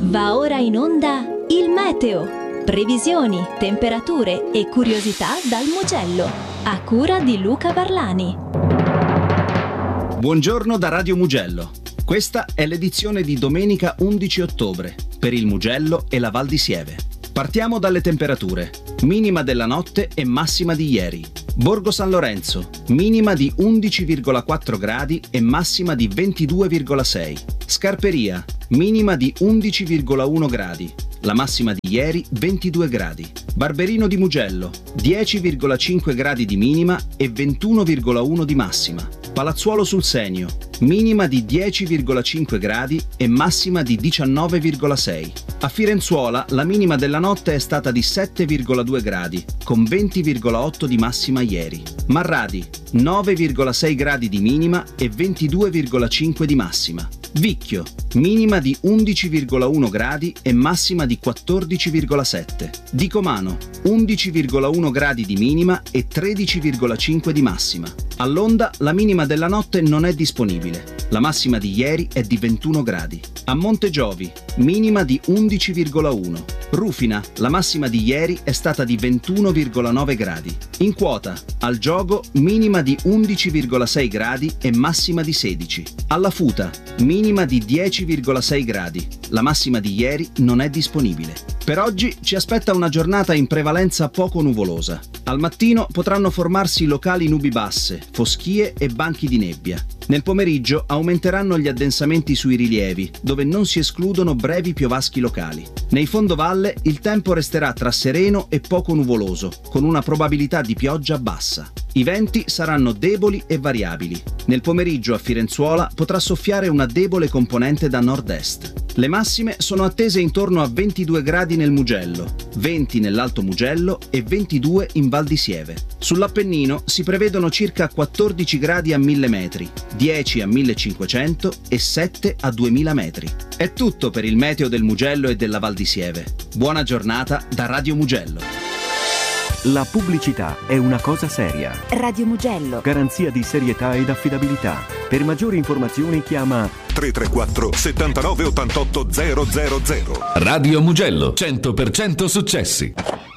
Va ora in onda il meteo. Previsioni, temperature e curiosità dal Mugello. A cura di Luca Barlani. Buongiorno da Radio Mugello. Questa è l'edizione di domenica 11 ottobre per il Mugello e la Val di Sieve. Partiamo dalle temperature. Minima della notte e massima di ieri. Borgo San Lorenzo, minima di 11,4 gradi e massima di 22,6. Scarperia, minima di 11,1 gradi. La massima di ieri 22 gradi. Barberino di Mugello, 10,5 gradi di minima e 21,1 di massima. Palazzuolo sul Senio, minima di 10,5 gradi e massima di 19,6. A Firenzuola la minima della notte è stata di 7,2 gradi, con 20,8 di massima ieri. Marradi, 9,6 gradi di minima e 22,5 di massima. Vicchio, minima di 11,1 gradi e massima di 14,7. Dicomano, 11,1 gradi di minima e 13,5 di massima. A Londra la minima della notte non è disponibile. La massima di ieri è di 21 gradi. A Montegiovi, minima di 11,1. Rufina, la massima di ieri è stata di 21,9 gradi. In Quota, al Giogo, minima di 11,6 gradi e massima di 16. Alla Futa, minima di 10,6 gradi. La massima di ieri non è disponibile. Per oggi ci aspetta una giornata in prevalenza poco nuvolosa. Al mattino potranno formarsi locali nubi basse, foschie e banchi di nebbia. Nel pomeriggio aumenteranno gli addensamenti sui rilievi, dove non si escludono brevi piovaschi locali. Nei fondovalle il tempo resterà tra sereno e poco nuvoloso, con una probabilità di pioggia bassa. I venti saranno deboli e variabili. Nel pomeriggio a Firenzuola potrà soffiare una debole componente da nord-est. Le massime sono attese intorno a 22 gradi nel Mugello, 20 nell'Alto Mugello e 22 in Val di Sieve. Sull'Appennino si prevedono circa 14 gradi a 1000 metri, 10 a 1500 e 7 a 2000 metri. È tutto per il meteo del Mugello e della Val di Sieve. Buona giornata da Radio Mugello. La pubblicità è una cosa seria. Radio Mugello. Garanzia di serietà ed affidabilità. Per maggiori informazioni chiama 334 79 88 000. Radio Mugello, 100% successi.